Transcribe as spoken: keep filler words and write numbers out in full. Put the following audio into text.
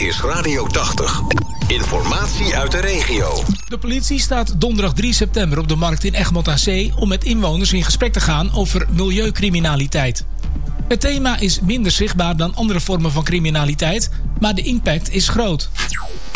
is Radio tachtig. Informatie uit de regio. De politie staat donderdag drie september op de markt in Egmond aan Zee om met inwoners in gesprek te gaan over milieucriminaliteit. Het thema is minder zichtbaar dan andere vormen van criminaliteit, maar de impact is groot.